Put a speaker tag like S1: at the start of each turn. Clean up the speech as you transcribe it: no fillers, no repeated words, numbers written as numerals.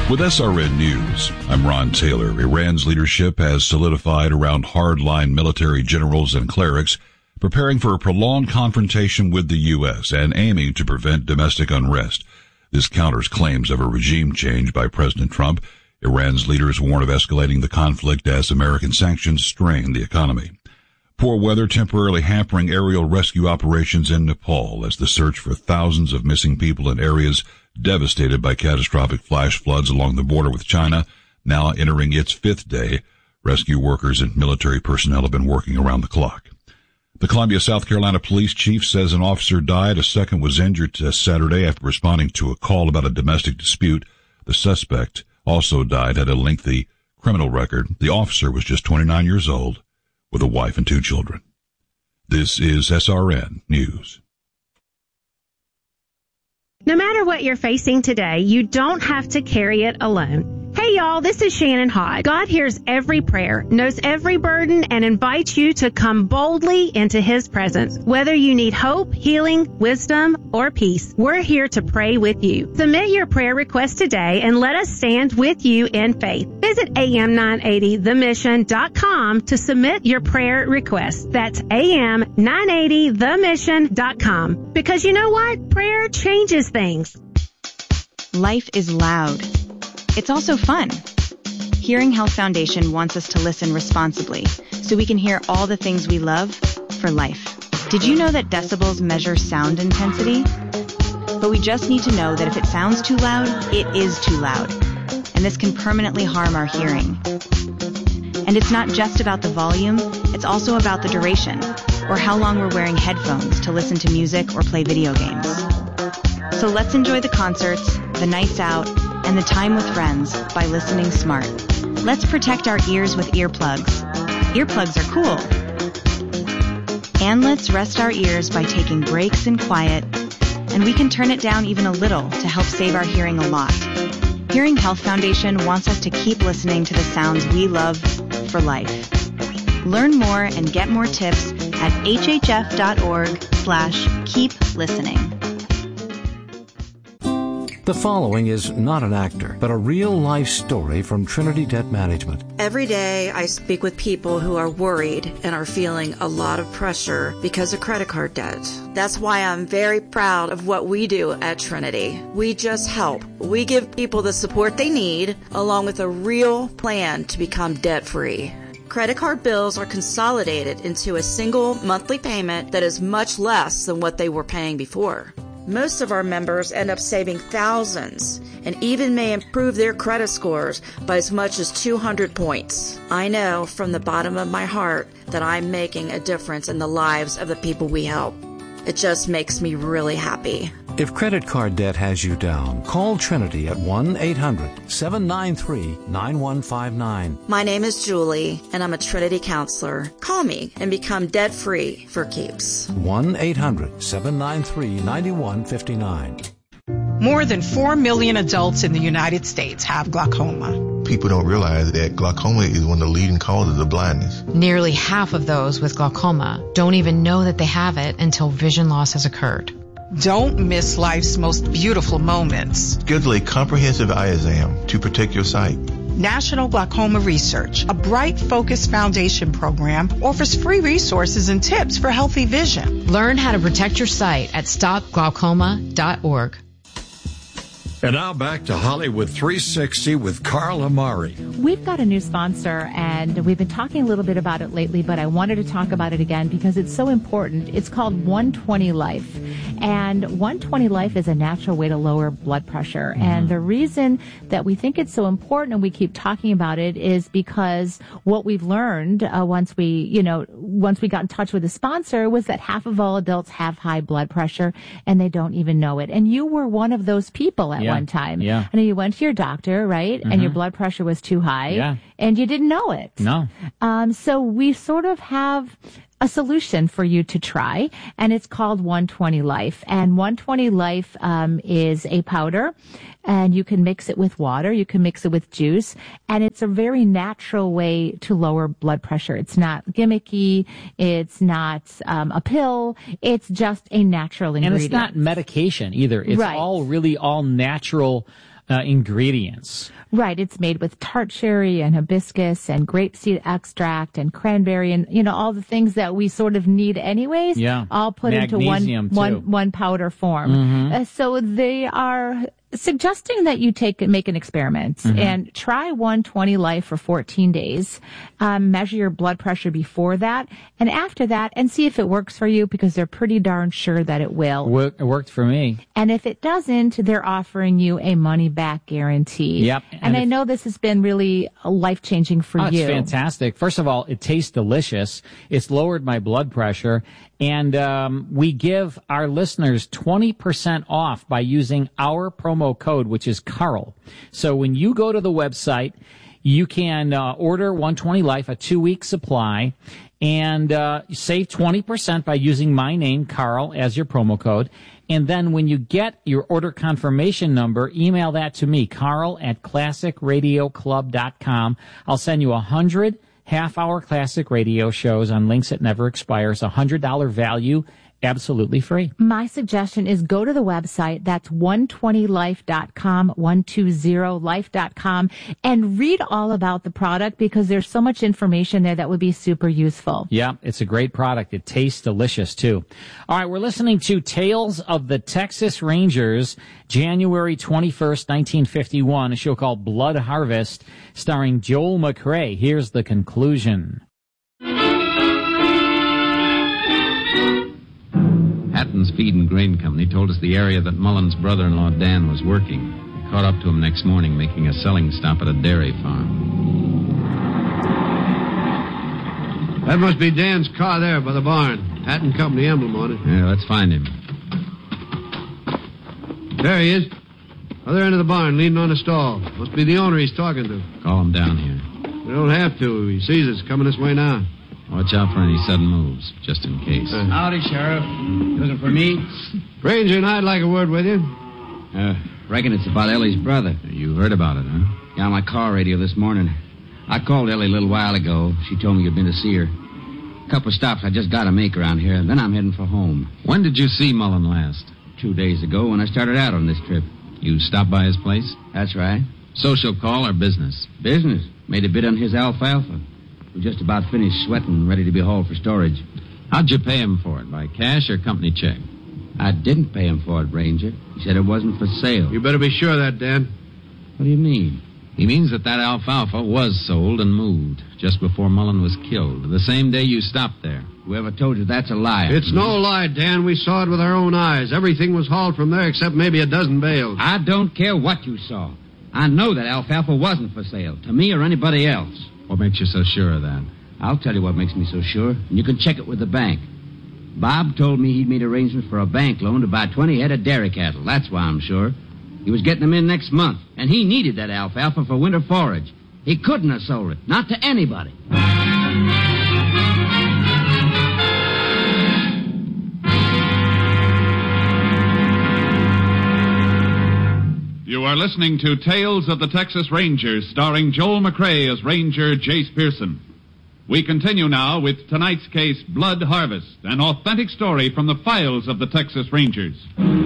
S1: With SRN News, I'm Ron Taylor. Iran's leadership has solidified around hardline military generals and clerics, preparing for a prolonged confrontation with the U.S. and aiming to prevent domestic unrest. This counters claims of a regime change by President Trump. Iran's leaders warn of escalating the conflict as American sanctions strain the economy. Poor weather temporarily hampering aerial rescue operations in Nepal as the search for thousands of missing people in areas devastated by catastrophic flash floods along the border with China, now entering its fifth day. Rescue workers and military personnel have been working around the clock. The Columbia, South Carolina police chief says an officer died. A second was injured Saturday after responding to a call about a domestic dispute. The suspect also died, had a lengthy criminal record. The officer was just 29 years old with a wife and 2 children. This is SRN News.
S2: No matter what you're facing today, you don't have to carry it alone. Hey y'all, this is Shannon Hodge. God hears every prayer, knows every burden, and invites you to come boldly into His presence. Whether you need hope, healing, wisdom, or peace, we're here to pray with you. Submit your prayer request today and let us stand with you in faith. Visit am980themission.com to submit your prayer request. That's am980themission.com. Because you know what? Prayer changes things.
S3: Life is loud. It's also fun. Hearing Health Foundation wants us to listen responsibly so we can hear all the things we love for life. Did you know that decibels measure sound intensity? But we just need to know that if it sounds too loud, it is too loud. And this can permanently harm our hearing. And it's not just about the volume, it's also about the duration, or how long we're wearing headphones to listen to music or play video games. So let's enjoy the concerts, the nights out, and the time with friends by listening smart. Let's protect our ears with earplugs. Earplugs are cool. And let's rest our ears by taking breaks in quiet, and we can turn it down even a little to help save our hearing a lot. Hearing Health Foundation wants us to keep listening to the sounds we love for life. Learn more and get more tips at hhf.org/keep listening.
S4: The following is not an actor, but a real-life story from Trinity Debt Management.
S5: Every day I speak with people who are worried and are feeling a lot of pressure because of credit card debt. That's why I'm very proud of what we do at Trinity. We just help. We give people the support they need, along with a real plan to become debt-free. Credit card bills are consolidated into a single monthly payment that is much less than what they were paying before. Most of our members end up saving thousands and even may improve their credit scores by as much as 200 points. I know from the bottom of my heart that I'm making a difference in the lives of the people we help. It just makes me really happy.
S4: If credit card debt has you down, call Trinity at 1-800-793-9159.
S5: My name is Julie, and I'm a Trinity counselor. Call me and become debt-free for keeps.
S4: 1-800-793-9159.
S6: More than 4 million adults in the United States have glaucoma.
S7: People don't realize that glaucoma is one of the leading causes of blindness.
S8: Nearly half of those with glaucoma don't even know that they have it until vision loss has occurred.
S6: Don't miss life's most beautiful moments.
S7: Schedule a comprehensive eye exam to protect your sight.
S6: National Glaucoma Research, a Bright Focus Foundation program, offers free resources and tips for healthy vision.
S8: Learn how to protect your sight at stopglaucoma.org.
S9: And now back to Hollywood 360 with Carl Amari.
S10: We've got a new sponsor, and we've been talking a little bit about it lately, but I wanted to talk about it again because it's so important. It's called 120 Life. And 120 Life is a natural way to lower blood pressure. Mm-hmm. And the reason that we think it's so important and we keep talking about it is because what we've learned once we got in touch with the sponsor was that half of all adults have high blood pressure and they don't even know it. And you were one of those people at one time.
S11: Yeah.
S10: I know you went to your doctor, right? Mm-hmm. And your blood pressure was too high.
S11: Yeah.
S10: And you didn't know it.
S11: No.
S10: So we sort of have a solution for you to try, and it's called 120 Life. And 120 Life is a powder, and you can mix it with water, you can mix it with juice, and it's a very natural way to lower blood pressure. It's not gimmicky, it's not a pill, it's just a natural ingredient.
S11: And it's not medication either. It's all natural ingredients.
S10: Right. It's made with tart cherry and hibiscus and grapeseed extract and cranberry and, all the things that we sort of need anyways.
S11: Yeah.
S10: All put
S11: Magnesium,
S10: into one powder form.
S11: Mm-hmm.
S10: So they are suggesting that you make an experiment and try 120 Life for 14 days. Measure your blood pressure before that and after that and see if it works for you because they're pretty darn sure that it will.
S11: It worked for me.
S10: And if it doesn't, they're offering you a money-back guarantee.
S11: Yep.
S10: And I know this has been really life-changing for you.
S11: It's fantastic. First of all, it tastes delicious. It's lowered my blood pressure. And we give our listeners 20% off by using our promo code, which is Carl. So when you go to the website, you can order 120 Life, a 2-week supply, and save 20% by using my name, Carl, as your promo code. And then when you get your order confirmation number, email that to me, carl@classicradioclub.com. I'll send you 100 half-hour classic radio shows on links that never expires, $100 value, absolutely free.
S10: My suggestion is go to the website, that's 120life.com, 120life.com, and read all about the product because there's so much information there that would be super useful.
S11: Yeah, it's a great product. It tastes delicious, too. All right, we're listening to Tales of the Texas Rangers, January 21st, 1951, a show called Blood Harvest, starring Joel McCrea. Here's the conclusion.
S12: Hatton's Feed and Grain Company told us the area that Mullen's brother-in-law Dan was working. We caught up to him next morning making a selling stop at a dairy farm.
S13: That must be Dan's car there by the barn. Hatton Company emblem on it.
S12: Yeah, let's find him.
S13: There he is. Other end of the barn, leaning on a stall. Must be the owner he's talking to.
S12: Call him down here.
S13: We don't have to. He sees us coming this way now.
S12: Watch out for any sudden moves, just in case.
S14: Howdy, Sheriff. Looking for me?
S13: Ranger and I'd like a word with you.
S14: Reckon it's about Ellie's brother.
S12: You heard about it, huh?
S14: Yeah, on my car radio this morning. I called Ellie a little while ago. She told me you'd been to see her. A couple of stops I just got to make around here, then I'm heading for home.
S12: When did you see Mullen last?
S14: 2 days ago when I started out on this trip.
S12: You stopped by his place?
S14: That's right.
S12: Social call or business?
S14: Business. Made a bid on his alfalfa. We're just about finished sweating, ready to be hauled for storage.
S12: How'd you pay him for it? By cash or company check?
S14: I didn't pay him for it, Ranger. He said it wasn't for sale.
S13: You better be sure of that, Dan.
S14: What do you mean?
S12: He means that alfalfa was sold and moved just before Mullen was killed, the same day you stopped there.
S14: Whoever told you that's a lie.
S13: It's no lie, Dan. We saw it with our own eyes. Everything was hauled from there except maybe a dozen bales.
S14: I don't care what you saw. I know that alfalfa wasn't for sale, to me or anybody else.
S12: What makes you so sure of that?
S14: I'll tell you what makes me so sure, and you can check it with the bank. Bob told me he'd made arrangements for a bank loan to buy 20 head of dairy cattle. That's why I'm sure. He was getting them in next month, and he needed that alfalfa for winter forage. He couldn't have sold it, not to anybody.
S15: You are listening to Tales of the Texas Rangers, starring Joel McCrea as Ranger Jace Pearson. We continue now with tonight's case, Blood Harvest, an authentic story from the files of the Texas Rangers.